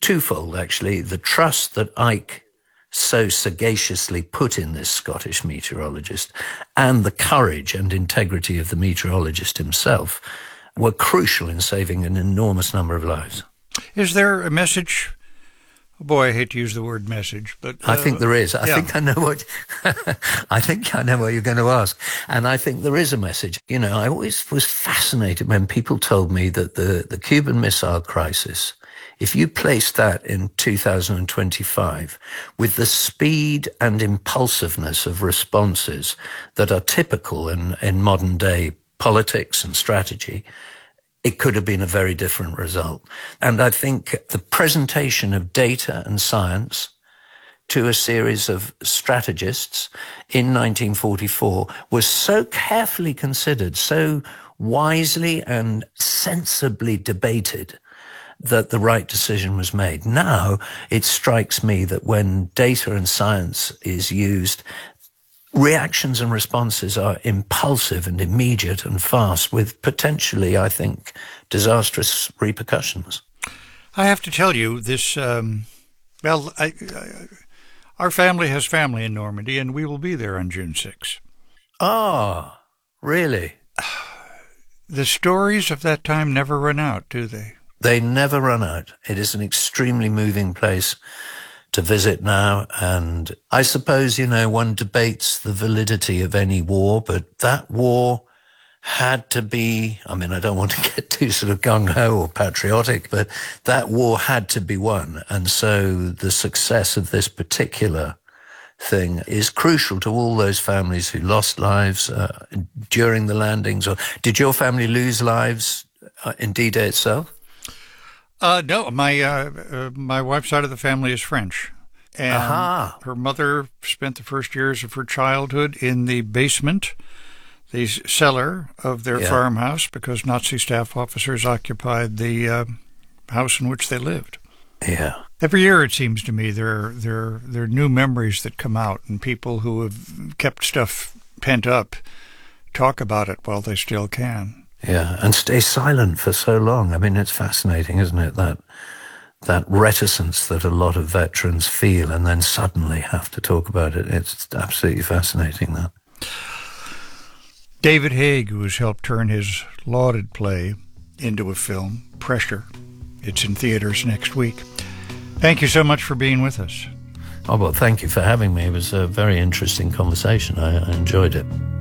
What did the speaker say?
twofold, actually. The trust that Ike so sagaciously put in this Scottish meteorologist and the courage and integrity of the meteorologist himself were crucial in saving an enormous number of lives. Is there a message? Boy, I hate to use the word message, but I think there is. I think I know what you're going to ask, and I think there is a message. You know, I always was fascinated when people told me that the Cuban Missile Crisis, if you place that in 2025 with the speed and impulsiveness of responses that are typical in modern day politics and strategy, it could have been a very different result. And I think the presentation of data and science to a series of strategists in 1944 was so carefully considered, so wisely and sensibly debated, that the right decision was made. Now, it strikes me that when data and science is used, reactions and responses are impulsive and immediate and fast, with potentially, I think, disastrous repercussions. I have to tell you this, our family has family in Normandy, and we will be there on June 6th. Ah, really? The stories of that time never run out, do they? They never run out. It is an extremely moving place to visit now. And I suppose, you know, one debates the validity of any war, but that war had to be, I mean, I don't want to get too sort of gung-ho or patriotic, but that war had to be won. And so the success of this particular thing is crucial to all those families who lost lives during the landings. Or did your family lose lives in D-Day itself? No, my wife's side of the family is French. And her mother spent the first years of her childhood in the basement, the cellar of their farmhouse, because Nazi staff officers occupied the house in which they lived. Yeah. Every year, it seems to me, there are new memories that come out, and people who have kept stuff pent up talk about it while they still can. Yeah, and stay silent for so long. I mean, it's fascinating, isn't it, that reticence that a lot of veterans feel and then suddenly have to talk about it. It's absolutely fascinating, that. David Haig, who has helped turn his lauded play into a film, Pressure. It's in theaters next week. Thank you so much for being with us. Oh, well, thank you for having me. It was a very interesting conversation. I enjoyed it.